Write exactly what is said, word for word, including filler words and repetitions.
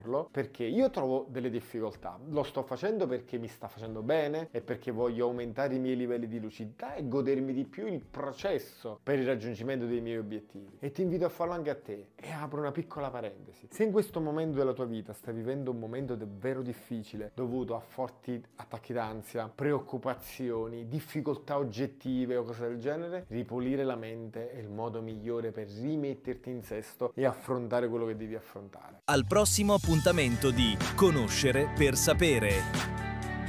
perché io trovo delle difficoltà. Lo sto facendo perché mi sta facendo bene e perché voglio aumentare i miei livelli di lucidità e godermi di più il processo per il raggiungimento dei miei obiettivi. E ti invito a farlo anche a te. E apro una piccola parentesi. Se in questo momento della tua vita stai vivendo un momento davvero difficile, dovuto a forti attacchi d'ansia, preoccupazioni, difficoltà oggettive o cose del genere, ripulire la mente è il modo migliore per rimetterti in sesto e affrontare quello che devi affrontare. Al prossimo appuntamento di Conoscere per sapere.